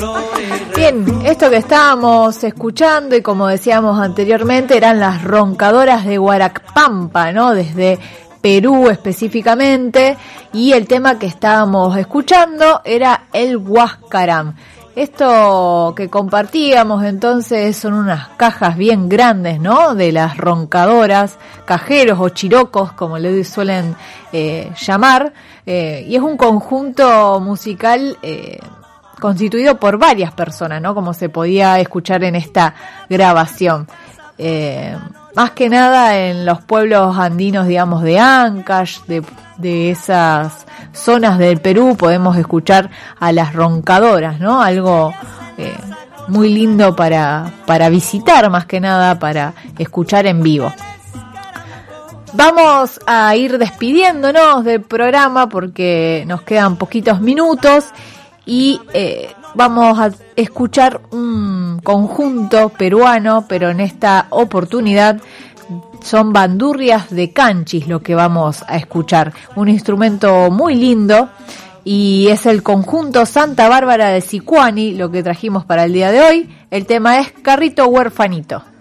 Bien, esto que estábamos escuchando y como decíamos anteriormente eran las roncadoras de Huaracpampa, ¿no? Desde Perú específicamente, y el tema que estábamos escuchando era el Huascarán. Esto que compartíamos entonces son unas cajas bien grandes, ¿no? De las roncadoras, cajeros o chirocos, como le suelen llamar, y es un conjunto musical constituido por varias personas, ¿no? Como se podía escuchar en esta grabación. Más que nada en los pueblos andinos, digamos, de Ancash, de esas zonas del Perú, podemos escuchar a las roncadoras, ¿no? Algo muy lindo para visitar, más que nada para escuchar en vivo. Vamos a ir despidiéndonos del programa porque nos quedan poquitos minutos y vamos a escuchar un conjunto peruano, pero en esta oportunidad son bandurrias de canchis lo que vamos a escuchar. Un instrumento muy lindo y es el conjunto Santa Bárbara de Sicuani, lo que trajimos para el día de hoy. El tema es Carrito Huerfanito.